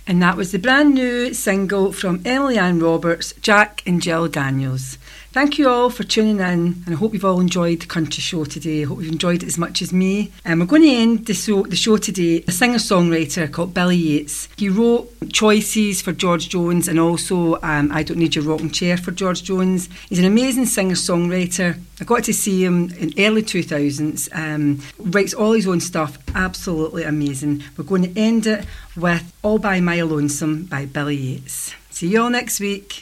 And that was the brand new single from Emily Ann Roberts, Jack and Jill Daniels. Thank you all for tuning in, and I hope you've all enjoyed the country show today. I hope you've enjoyed it as much as me. And we're going to end the show today, a singer-songwriter called Billy Yates. He wrote Choices for George Jones and also I Don't Need Your Rocking Chair for George Jones. He's an amazing singer-songwriter. I got to see him in early 2000s. Writes all his own stuff, absolutely amazing. We're going to end it with All by My Lonesome by Billy Yates. See you all next week.